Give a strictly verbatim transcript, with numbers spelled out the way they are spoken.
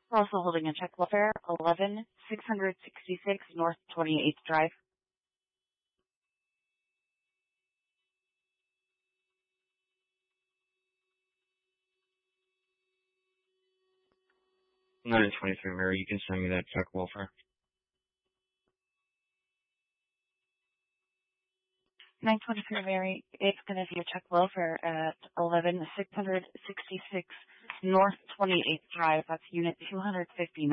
Also holding a check welfare, eleven six sixty-six North twenty-eighth Drive. nine twenty-three Mary, you can send me that check welfare. nine twenty-three Mary, it's going to be a check welfare at eleven six sixty-six North twenty-eighth Drive. That's unit two fifty-nine.